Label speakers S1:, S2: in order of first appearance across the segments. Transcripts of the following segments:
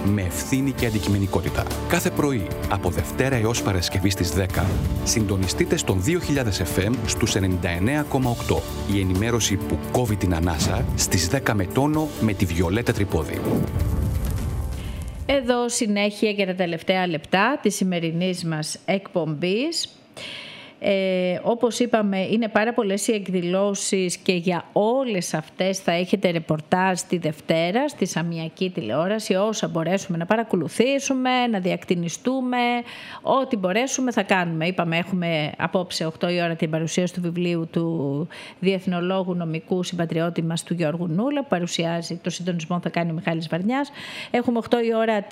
S1: με ευθύνη και αντικειμενικότητα. Κάθε πρωί, από Δευτέρα έως Παρασκευή στις 10, συντονιστείτε στον 2000 FM στους 99,8. Η ενημέρωση που κόβει την ανάσα στις 10 με τόνο με τη Βιολέτα Τρυπόδη.
S2: Εδώ συνέχεια για τα τελευταία λεπτά της σημερινής μας εκπομπής. Όπως είπαμε, είναι πάρα πολλές οι εκδηλώσεις και για όλες αυτές θα έχετε ρεπορτάζ τη Δευτέρα στη Σαμιακή τηλεόραση, όσα μπορέσουμε να παρακολουθήσουμε, να διακτηνιστούμε, ό,τι μπορέσουμε θα κάνουμε. Είπαμε, έχουμε απόψε 8 η ώρα την παρουσίαση του βιβλίου του διεθνολόγου νομικού συμπατριώτη μας του Γιώργου Νούλα, που παρουσιάζει το συντονισμό θα κάνει ο Μιχάλης Βαρνιάς. Έχουμε 8 η ώρα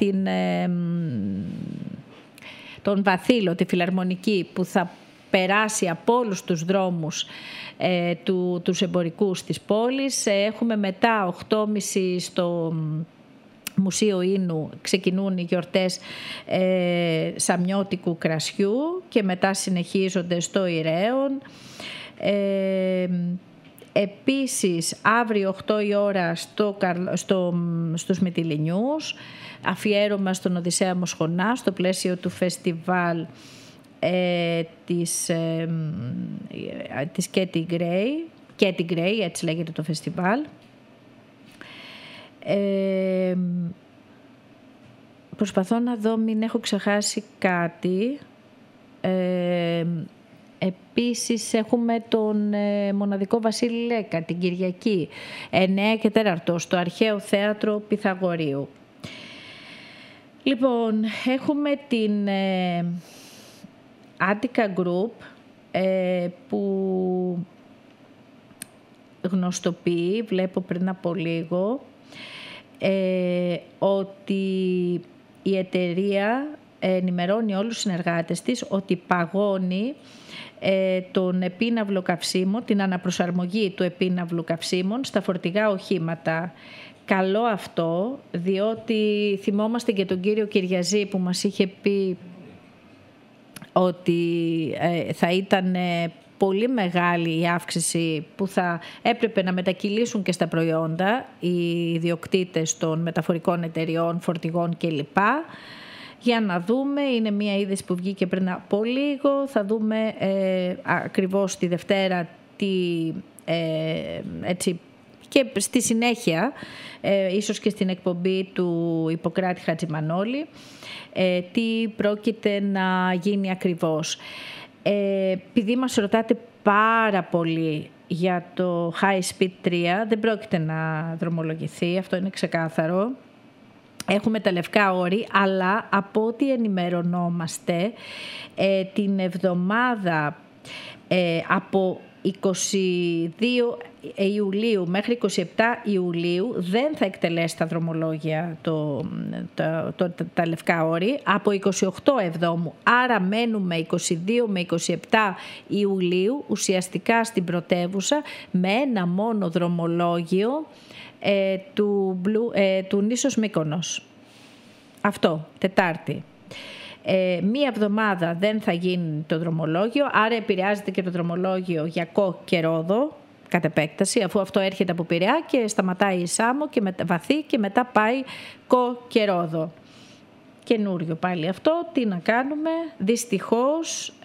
S2: τον Βαθύλο, τη φιλαρμονική, που θα περάσει από όλους τους δρόμους τους εμπορικούς της πόλης. Έχουμε μετά 8.30 στο Μουσείο Ίνου ξεκινούν οι γιορτές σαμιώτικου κρασιού και μετά συνεχίζονται στο Ηρέον. Επίσης αύριο 8 η ώρα στους Μυτιληνιούς, αφιέρωμα στον Οδυσσέα Μοσχονά στο πλαίσιο του φεστιβάλ της Katy Gray, έτσι λέγεται το φεστιβάλ. Προσπαθώ να δω μην έχω ξεχάσει κάτι. Επίσης έχουμε τον μοναδικό Βασίλη Λέκα την Κυριακή 9 και 4 στο Αρχαίο Θέατρο Πυθαγορείου. Λοιπόν, έχουμε την Attica Group που γνωστοποιεί, βλέπω πριν από λίγο, ότι η εταιρεία ενημερώνει όλους τους συνεργάτες της ότι παγώνει τον επίναυλο καυσίμων, την αναπροσαρμογή του επίναυλου καυσίμων στα φορτηγά οχήματα. Καλό αυτό, διότι θυμόμαστε και τον κύριο Κυριαζή που μας είχε πει ότι θα ήταν πολύ μεγάλη η αύξηση που θα έπρεπε να μετακυλήσουν και στα προϊόντα οι ιδιοκτήτες των μεταφορικών εταιριών, φορτηγών κλπ. Για να δούμε, είναι μια είδηση που βγήκε πριν από λίγο, θα δούμε ακριβώς τη Δευτέρα έτσι, και στη συνέχεια, ίσως και στην εκπομπή του Ιπποκράτη Χατζημανόλη, τι πρόκειται να γίνει ακριβώς. Επειδή μας ρωτάτε πάρα πολύ για το High Speed 3, δεν πρόκειται να δρομολογηθεί, αυτό είναι ξεκάθαρο. Έχουμε τα λευκά όρη, αλλά από ό,τι ενημερωνόμαστε, την εβδομάδα από 22 Ιουλίου μέχρι 27 Ιουλίου δεν θα εκτελέσει τα δρομολόγια τα λευκά όρη, από 28 Εβδόμου, άρα μένουμε 22 με 27 Ιουλίου ουσιαστικά στην πρωτεύουσα με ένα μόνο δρομολόγιο του νήσος Μύκονος. Αυτό, Τετάρτη. Μία εβδομάδα δεν θα γίνει το δρομολόγιο, άρα επηρεάζεται και το δρομολόγιο για Κο και Ρόδο κατ' επέκταση, αφού αυτό έρχεται από Πειραιά και σταματάει η Σάμο και Βαθύ και μετά πάει Κο και Ρόδο. Καινούριο πάλι αυτό, τι να κάνουμε, δυστυχώς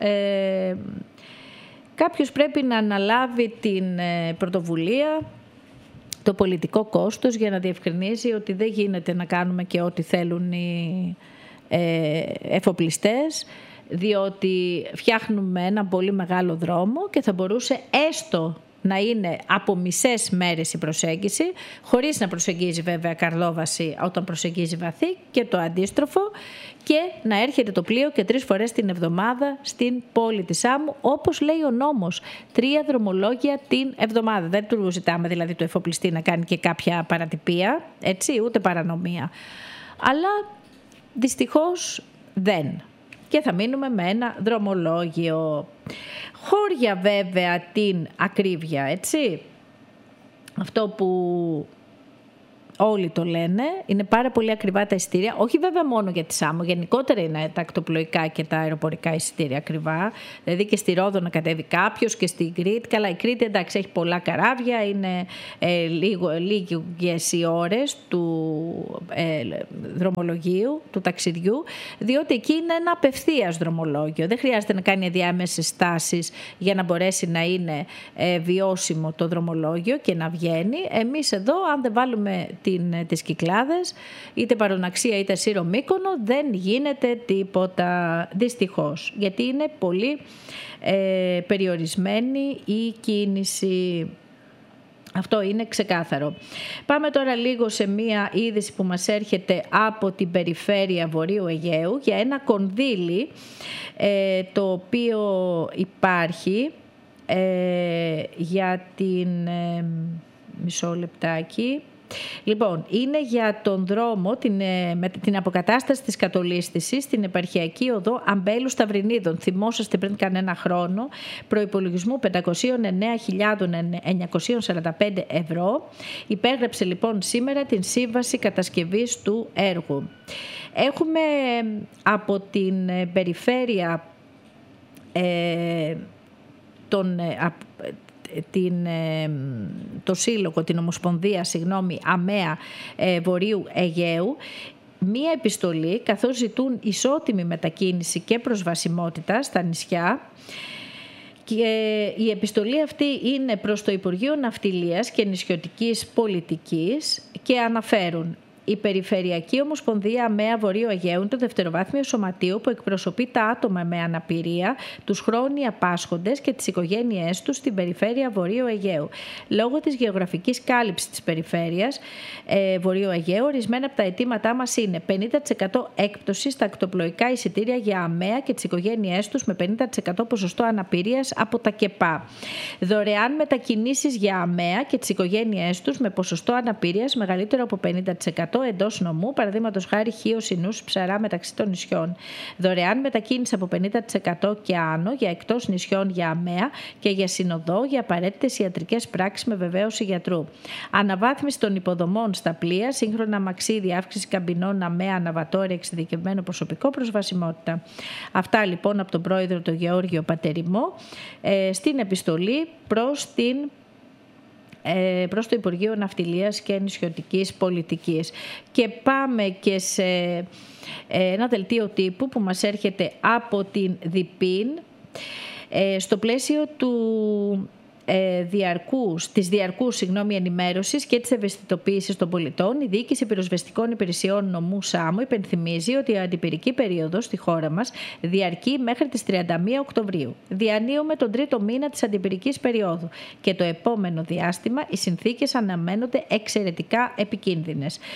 S2: κάποιος πρέπει να αναλάβει την πρωτοβουλία, το πολιτικό κόστος, για να διευκρινίσει ότι δεν γίνεται να κάνουμε και ό,τι θέλουν οι εφοπλιστές, διότι φτιάχνουμε ένα πολύ μεγάλο δρόμο και θα μπορούσε έστω να είναι από μισές μέρες η προσέγγιση, χωρίς να προσεγγίζει βέβαια Καρλόβαση όταν προσεγγίζει Βαθύ και το αντίστροφο, και να έρχεται το πλοίο και 3 φορές την εβδομάδα στην πόλη της Σάμου, όπως λέει ο νόμος. 3 δρομολόγια την εβδομάδα. Δεν του ζητάμε δηλαδή του εφοπλιστή να κάνει και κάποια παρατυπία, έτσι, ούτε παρανομία. Αλλά δυστυχώς δεν. Και θα μείνουμε με ένα δρομολόγιο. Χώρια βέβαια την ακρίβεια, έτσι. Αυτό που όλοι το λένε, είναι πάρα πολύ ακριβά τα εισιτήρια, όχι βέβαια μόνο για τη Σάμο, γενικότερα είναι τα ακτοπλοϊκά και τα αεροπορικά εισιτήρια ακριβά, δηλαδή και στη Ρόδο να κατέβει κάποιος και στην Κρήτη. Καλά, η Κρήτη εντάξει έχει πολλά καράβια, είναι λίγες οι ώρες του δρομολογίου, του ταξιδιού, διότι εκεί είναι ένα απευθείας δρομολόγιο, δεν χρειάζεται να κάνει διάμεσες στάσεις για να μπορέσει να είναι βιώσιμο το δρομολόγιο και να βγαίνει. Εμείς εδώ, αν δεν βάλουμε τις Κυκλάδες, είτε Παροναξία είτε Σύρο Μύκονο, δεν γίνεται τίποτα, δυστυχώς, γιατί είναι πολύ περιορισμένη η κίνηση. Αυτό είναι ξεκάθαρο. Πάμε τώρα λίγο σε μία είδηση που μας έρχεται από την περιφέρεια Βορείου Αιγαίου για ένα κονδύλι το οποίο υπάρχει για την... μισό λεπτάκι. Λοιπόν, είναι για τον δρόμο, την αποκατάσταση της κατολίσθησης στην επαρχιακή οδό Αμπέλου Σταυρινίδων. Θυμόσαστε πριν κανένα χρόνο, προϋπολογισμού 509.945 ευρώ. Υπέγραψε λοιπόν σήμερα την σύμβαση κατασκευής του έργου. Έχουμε από την περιφέρεια το σύλλογο, την Ομοσπονδία, ΑΜΕΑ Βορείου Αιγαίου, μία επιστολή, καθώς ζητούν ισότιμη μετακίνηση και προσβασιμότητα στα νησιά. Και η επιστολή αυτή είναι προς το Υπουργείο Ναυτιλίας και Νησιωτικής Πολιτικής και αναφέρουν: η Περιφερειακή Ομοσπονδία ΑΜΕΑ Βορείου Αιγαίου είναι το δευτεροβάθμιο σωματείο που εκπροσωπεί τα άτομα με αναπηρία, τους χρόνια πάσχοντες και τις οικογένειές τους στην περιφέρεια Βορείου Αιγαίου. Λόγω της γεωγραφικής κάλυψης της περιφέρειας Βορείου Αιγαίου, ορισμένα από τα αιτήματά μας είναι 50% έκπτωση στα ακτοπλοϊκά εισιτήρια για ΑΜΕΑ και τις οικογένειές τους με 50% ποσοστό αναπηρίας από τα ΚΕΠΑ. Δωρεάν μετακινήσεις για ΑΜΕΑ και τις οικογένειές τους με ποσοστό αναπηρίας μεγαλύτερο από 50% εντός νομού, παραδείγματος χάρη Χίο, Συνούς, Ψαρά μεταξύ των νησιών. Δωρεάν μετακίνηση από 50% και άνω για εκτός νησιών για ΑΜΕΑ και για συνοδό για απαραίτητες ιατρικές πράξεις με βεβαίωση γιατρού. Αναβάθμιση των υποδομών στα πλοία, σύγχρονα αμαξίδια, αύξηση καμπινών ΑΜΕΑ, αναβατόρια, εξειδικευμένο προσωπικό, προσβασιμότητα. Αυτά λοιπόν από τον πρόεδρο τον Γεώργιο Πατεριμό στην επιστολή προς το Υπουργείο Ναυτιλίας και Νησιωτικής Πολιτικής. Και πάμε και σε ένα δελτίο τύπου που μας έρχεται από την ΔΙΠΗΝ στο πλαίσιο της διαρκούς ενημέρωσης και της ευαισθητοποίησης των πολιτών. Η Διοίκηση Πυροσβεστικών Υπηρεσιών Νομού Σάμου υπενθυμίζει ότι η αντιπυρική περίοδος στη χώρα μας διαρκεί μέχρι τις 31 Οκτωβρίου. Διανύουμε τον τρίτο μήνα της αντιπυρικής περίοδου και το επόμενο διάστημα οι συνθήκες αναμένονται εξαιρετικά επικίνδυνες.